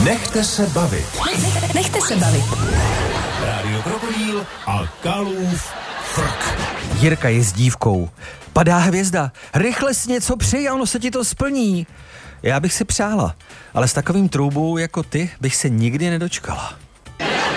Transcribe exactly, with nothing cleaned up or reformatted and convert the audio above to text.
Nechte se bavit. Nech, nechte se bavit. Rádio Krokodýl a Kalův frk. Jirka je s dívkou. Padá hvězda. Rychle si něco přij a ono se ti to splní. Já bych si přála, ale s takovým troubou jako ty bych se nikdy nedočkala.